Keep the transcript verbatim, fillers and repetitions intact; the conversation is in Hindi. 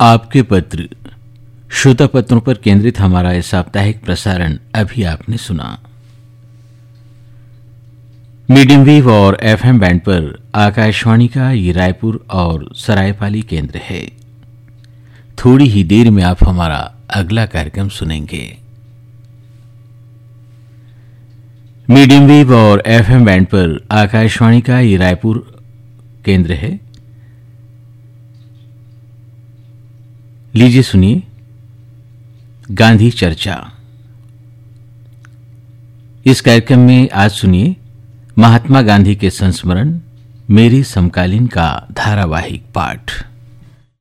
आपके पत्र श्रोता पत्रों पर केंद्रित हमारा यह साप्ताहिक प्रसारण अभी आपने सुना। मीडियम वेव और एफएम बैंड पर आकाशवाणी का ये रायपुर और सरायपाली केंद्र है। थोड़ी ही देर में आप हमारा अगला कार्यक्रम सुनेंगे। मीडियम वेव और एफएम बैंड पर आकाशवाणी का ये रायपुर केंद्र है। लीजिए सुनिए गांधी चर्चा। इस कार्यक्रम में आज सुनिए महात्मा गांधी के संस्मरण मेरे समकालीन का धारावाहिक पाठ।